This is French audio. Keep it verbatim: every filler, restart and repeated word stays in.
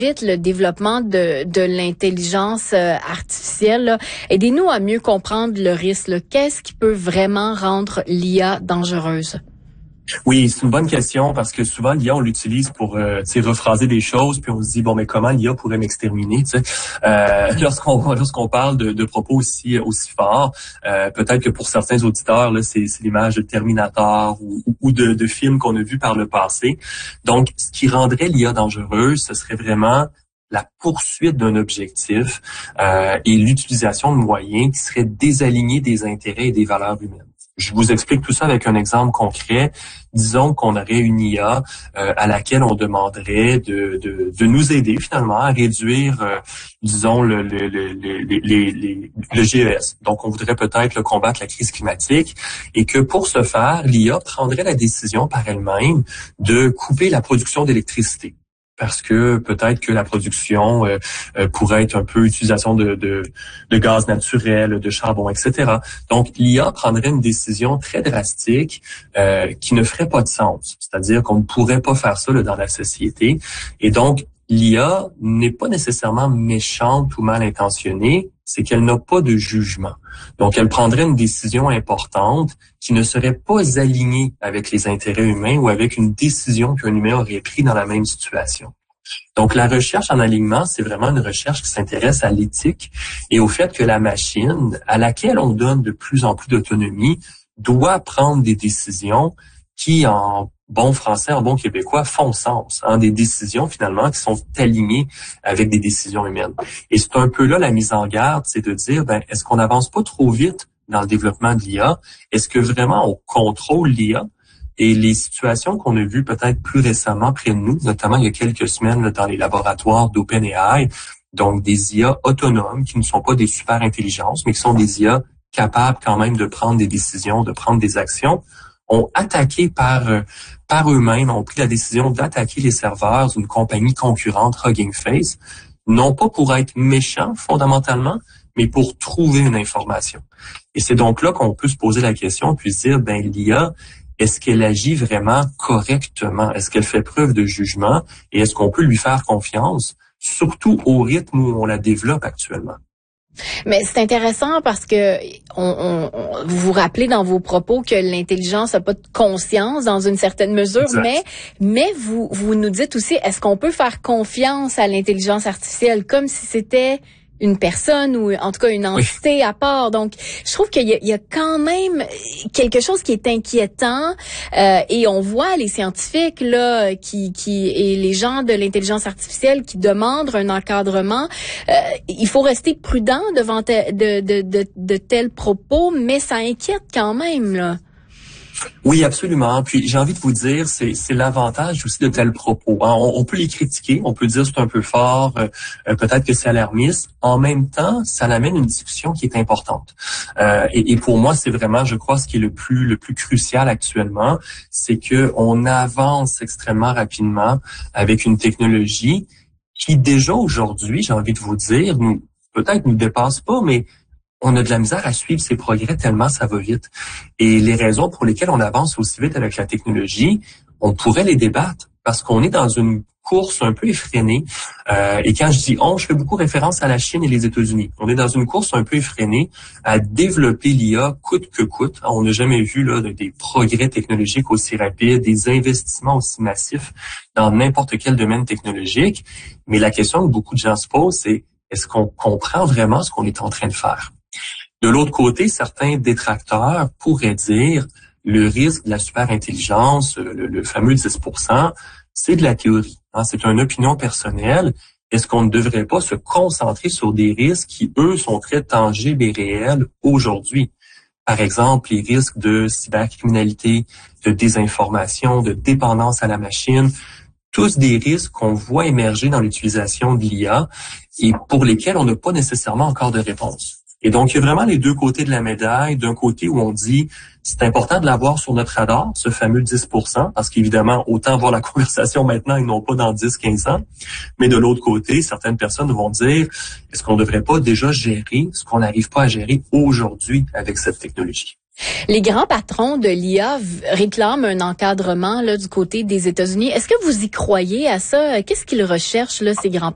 vite le développement de, de l'intelligence euh, artificielle. Là. Aidez-nous à mieux comprendre le risque. Là. Qu'est-ce qui peut vraiment rendre l'I A dangereuse? Oui, c'est une bonne question parce que souvent l'I A, on l'utilise pour euh, rephraser des choses, puis on se dit bon mais comment l'I A pourrait m'exterminer, tu sais. Euh, lorsqu'on lorsqu'on parle de, de propos aussi aussi forts, euh, peut-être que pour certains auditeurs là, c'est, c'est l'image de Terminator ou, ou de, de films qu'on a vus par le passé. Donc, ce qui rendrait l'I A dangereuse, ce serait vraiment la poursuite d'un objectif euh, et l'utilisation de moyens qui seraient désalignés des intérêts et des valeurs humaines. Je vous explique tout ça avec un exemple concret. Disons qu'on aurait une I A euh, à laquelle on demanderait de, de, de nous aider finalement à réduire, euh, disons, le, le, le, le, les, les, le G E S. Donc, on voudrait peut-être le combattre la crise climatique et que pour ce faire, l'I A prendrait la décision par elle-même de couper la production d'électricité. Parce que peut-être que la production euh, euh, pourrait être un peu utilisation de, de, de gaz naturel, de charbon, et cetera. Donc, l'I A prendrait une décision très drastique euh, qui ne ferait pas de sens. C'est-à-dire qu'on ne pourrait pas faire ça là, dans la société. Et donc, l'I A n'est pas nécessairement méchante ou mal intentionnée, c'est qu'elle n'a pas de jugement. Donc, elle prendrait une décision importante qui ne serait pas alignée avec les intérêts humains ou avec une décision qu'un humain aurait prise dans la même situation. Donc, la recherche en alignement, c'est vraiment une recherche qui s'intéresse à l'éthique et au fait que la machine, à laquelle on donne de plus en plus d'autonomie, doit prendre des décisions qui, en bon français, en bon québécois, font sens, hein, des décisions finalement qui sont alignées avec des décisions humaines. Et c'est un peu là la mise en garde, c'est de dire, ben, est-ce qu'on n'avance pas trop vite dans le développement de l'I A? Est-ce que vraiment on contrôle l'I A? Et les situations qu'on a vues peut-être plus récemment près de nous, notamment il y a quelques semaines là, dans les laboratoires d'OpenAI, donc des I A autonomes qui ne sont pas des super intelligences, mais qui sont des I A capables quand même de prendre des décisions, de prendre des actions, ont attaqué par euh, par eux-mêmes, ont pris la décision d'attaquer les serveurs d'une compagnie concurrente, Hugging Face, non pas pour être méchants fondamentalement, mais pour trouver une information. Et c'est donc là qu'on peut se poser la question, puis se dire, ben l'I A, est-ce qu'elle agit vraiment correctement? Est-ce qu'elle fait preuve de jugement? Et est-ce qu'on peut lui faire confiance, surtout au rythme où on la développe actuellement? Mais c'est intéressant parce que on, on, vous vous rappelez dans vos propos que l'intelligence n'a pas de conscience dans une certaine mesure, exact. mais mais vous vous nous dites aussi, est-ce qu'on peut faire confiance à l'intelligence artificielle comme si c'était une personne ou en tout cas une entité oui. à part. Donc, je trouve qu'il y a, il y a quand même quelque chose qui est inquiétant euh, et on voit les scientifiques là qui qui et les gens de l'intelligence artificielle qui demandent un encadrement. Euh, il faut rester prudent devant te, de, de de de tels propos, mais ça inquiète quand même là. Oui, absolument. Puis j'ai envie de vous dire, c'est, c'est l'avantage aussi de tels propos. Hein. On, on peut les critiquer, on peut dire c'est un peu fort, euh, euh, peut-être que c'est alarmiste. En même temps, ça amène une discussion qui est importante. Euh, et, et pour moi, c'est vraiment, je crois, ce qui est le plus le plus crucial actuellement, c'est que on avance extrêmement rapidement avec une technologie qui déjà aujourd'hui, j'ai envie de vous dire, nous peut-être nous dépasse pas, mais on a de la misère à suivre ces progrès tellement ça va vite. Et les raisons pour lesquelles on avance aussi vite avec la technologie, on pourrait les débattre parce qu'on est dans une course un peu effrénée. Euh, et quand je dis on, je fais beaucoup référence à la Chine et les États-Unis. On est dans une course un peu effrénée à développer l'I A coûte que coûte. On n'a jamais vu là des progrès technologiques aussi rapides, des investissements aussi massifs dans n'importe quel domaine technologique. Mais la question que beaucoup de gens se posent, c'est est-ce qu'on comprend vraiment ce qu'on est en train de faire? De l'autre côté, certains détracteurs pourraient dire le risque de la superintelligence, le, le fameux dix pour cent, c'est de la théorie. Hein, c'est une opinion personnelle. Est-ce qu'on ne devrait pas se concentrer sur des risques qui, eux, sont très tangibles et réels aujourd'hui? Par exemple, les risques de cybercriminalité, de désinformation, de dépendance à la machine, tous des risques qu'on voit émerger dans l'utilisation de l'I A et pour lesquels on n'a pas nécessairement encore de réponse. Et donc, il y a vraiment les deux côtés de la médaille. D'un côté où on dit, c'est important de l'avoir sur notre radar, ce fameux dix pour cent, parce qu'évidemment, autant voir la conversation maintenant et non pas dans dix, quinze ans. Mais de l'autre côté, certaines personnes vont dire, est-ce qu'on ne devrait pas déjà gérer ce qu'on n'arrive pas à gérer aujourd'hui avec cette technologie? Les grands patrons de l'I A réclament un encadrement là du côté des États-Unis. Est-ce que vous y croyez à ça? Qu'est-ce qu'ils recherchent là, ces grands